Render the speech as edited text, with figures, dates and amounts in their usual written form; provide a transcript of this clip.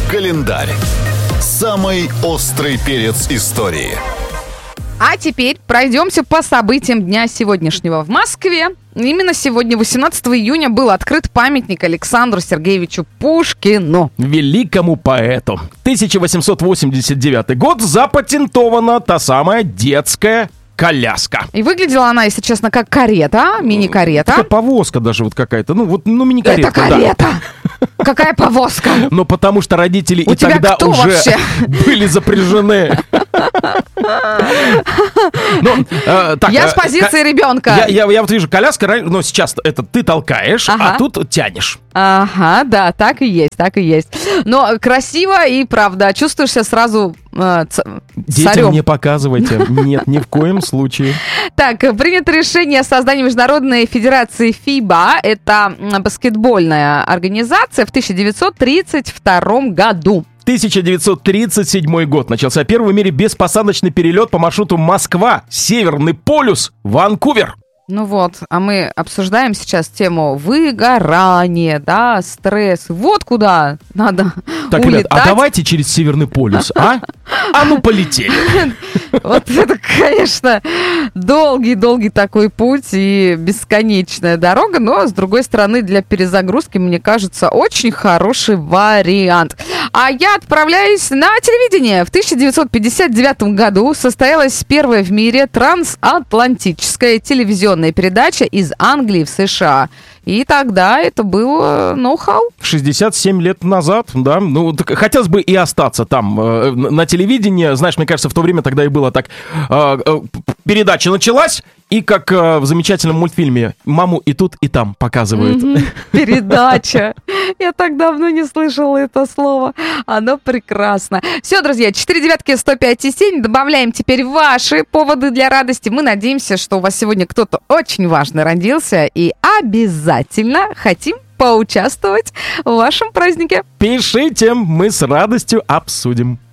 Календарь. Самый острый перец истории. А теперь пройдемся по событиям дня сегодняшнего. В Москве именно сегодня, 18 июня, был открыт памятник Александру Сергеевичу Пушкину. Великому поэту. 1889 год, запатентована та самая детская коляска. И выглядела она, если честно, как карета, мини-карета. Такая повозка даже вот какая-то. Мини-карета. Это карета! Да. Какая повозка? Но потому что родители У и тебя тогда кто уже вообще? были запряжены. Я с позиции ребенка. Я вот вижу, коляска, но сейчас это ты толкаешь, а тут тянешь. Ага, да, так и есть, так и есть. Но красиво и правда, чувствуешь себя сразу Детям царем. не показывайте. Нет, ни в коем случае. Так, принято решение о создании Международной Федерации ФИБА. Это баскетбольная организация в 1932 году. 1937 год начался первый в мире беспосадочный перелет по маршруту Москва, Северный полюс, Ванкувер. Ну вот, а мы обсуждаем сейчас тему выгорания, да, стресс. Вот куда надо Так, улетать. ребят, а давайте через Северный полюс, а? А ну полетели. Вот это, конечно, долгий-долгий такой путь и бесконечная дорога, но, с другой стороны, для перезагрузки, мне кажется, очень хороший вариант. А я отправляюсь на телевидение. В 1959 году состоялась первая в мире трансатлантическая телевизионная передача из Англии в США. И тогда это был ноу-хау. 67 лет назад, да. Ну, так хотелось бы и остаться там, на телевидении. Знаешь, мне кажется, в то время тогда и было так. Передача началась, и как в замечательном мультфильме «Маму и тут, и там» показывают. Передача. Я так давно не слышала это слово. Оно прекрасно. Все, друзья, 4 девятки 105,7. Добавляем теперь ваши поводы для радости. Мы надеемся, что у вас сегодня кто-то очень важный родился. И обязательно хотим поучаствовать в вашем празднике. Пишите, мы с радостью обсудим.